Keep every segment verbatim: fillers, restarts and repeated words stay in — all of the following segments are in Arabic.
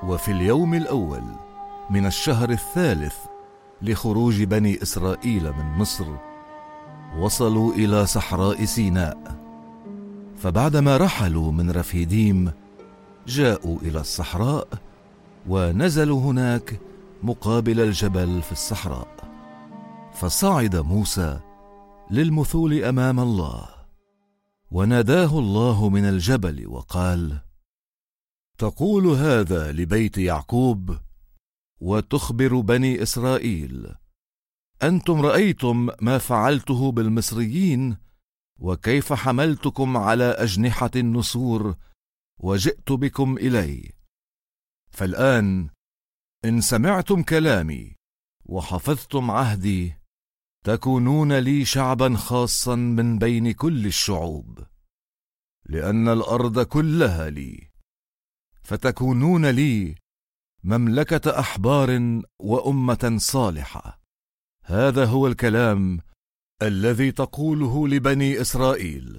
وفي اليوم الأول من الشهر الثالث لخروج بني إسرائيل من مصر وصلوا إلى صحراء سيناء. فبعدما رحلوا من رفيديم جاءوا إلى الصحراء ونزلوا هناك مقابل الجبل في الصحراء. فصعد موسى للمثول أمام الله، وناداه الله من الجبل وقال: تقول هذا لبيت يعقوب وتخبر بني إسرائيل: أنتم رأيتم ما فعلته بالمصريين وكيف حملتكم على أجنحة النسور وجئت بكم إلي. فالآن إن سمعتم كلامي وحفظتم عهدي تكونون لي شعبا خاصا من بين كل الشعوب، لأن الأرض كلها لي، فتكونون لي مملكة أحبار وأمة صالحة. هذا هو الكلام الذي تقوله لبني إسرائيل.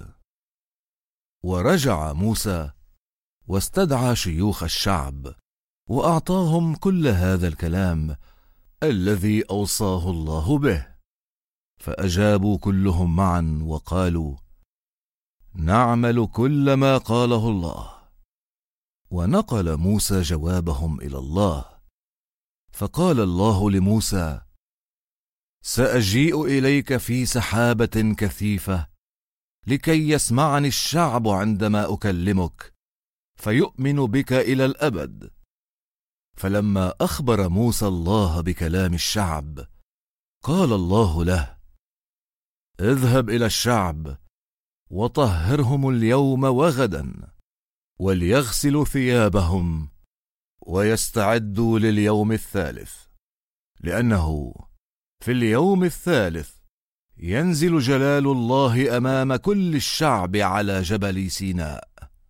ورجع موسى واستدعى شيوخ الشعب وأعطاهم كل هذا الكلام الذي أوصاه الله به، فأجابوا كلهم معا وقالوا: نعمل كل ما قاله الله. ونقل موسى جوابهم إلى الله، فقال الله لموسى: سأجيء إليك في سحابة كثيفة لكي يسمعني الشعب عندما أكلمك فيؤمن بك إلى الأبد. فلما أخبر موسى الله بكلام الشعب قال الله له: اذهب إلى الشعب وطهرهم اليوم وغدا، وليغسلوا ثيابهم ويستعدوا لليوم الثالث، لأنه في اليوم الثالث ينزل جلال الله أمام كل الشعب على جبل سيناء.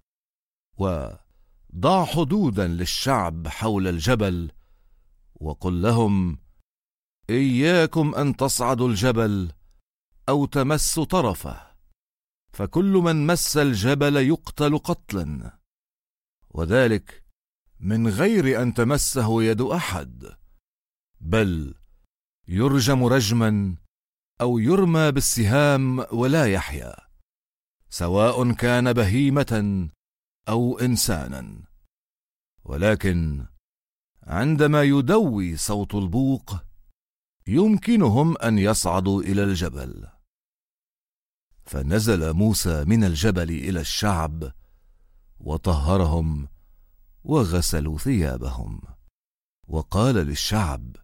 وضع حدودا للشعب حول الجبل وقل لهم: إياكم أن تصعدوا الجبل أو تمسوا طرفه، فكل من مس الجبل يقتل قتلا، وذلك من غير أن تمسه يد أحد، بل يرجم رجما أو يرمى بالسهام ولا يحيا، سواء كان بهيمة أو إنسانا. ولكن عندما يدوي صوت البوق يمكنهم أن يصعدوا إلى الجبل. فنزل موسى من الجبل إلى الشعب وطهرهم وغسلوا ثيابهم، وقال للشعب: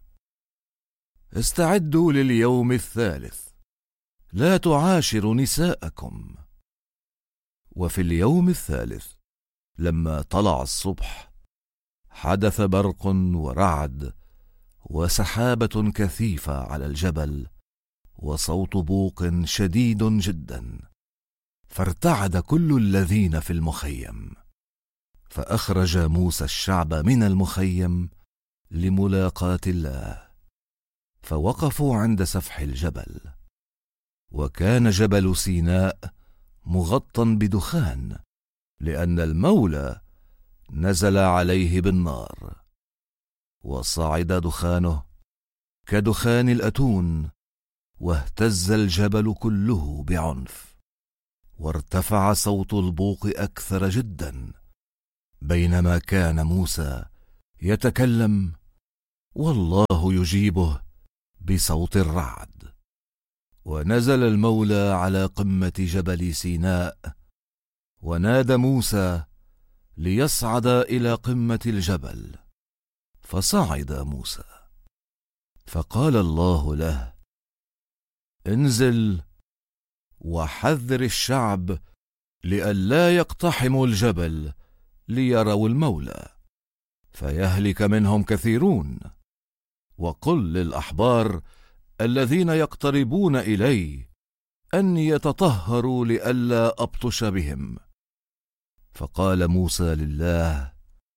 استعدوا لليوم الثالث، لا تعاشروا نساءكم. وفي اليوم الثالث لما طلع الصبح حدث برق ورعد وسحابة كثيفة على الجبل وصوت بوق شديد جدا، فارتعد كل الذين في المخيم. فأخرج موسى الشعب من المخيم لملاقاة الله، فوقفوا عند سفح الجبل. وكان جبل سيناء مغطى بدخان، لأن المولى نزل عليه بالنار، وصعد دخانه كدخان الأتون، واهتز الجبل كله بعنف، وارتفع صوت البوق أكثر جدا، بينما كان موسى يتكلم والله يجيبه بصوت الرعد. ونزل المولى على قمة جبل سيناء، ونادى موسى ليصعد إلى قمة الجبل، فصعد موسى. فقال الله له: انزل وحذر الشعب لئلا يقتحموا الجبل ليروا المولى فيهلك منهم كثيرون، وقل للأحبار الذين يقتربون إلي أن يتطهروا لئلا أبطش بهم. فقال موسى لله: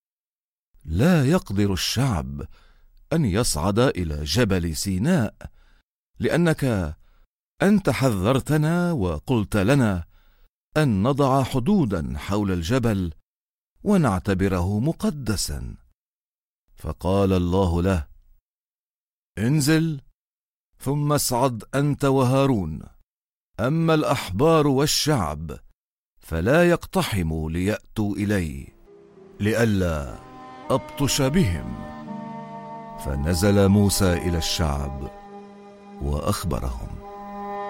لا يقدر الشعب أن يصعد إلى جبل سيناء، لأنك أنت حذرتنا وقلت لنا أن نضع حدودا حول الجبل ونعتبره مقدسا، فقال الله له: انزل ثم اصعد أنت وهارون، أما الأحبار والشعب فلا يقتحموا ليأتوا إلي لئلا أبطش بهم. فنزل موسى إلى الشعب وأخبرهم.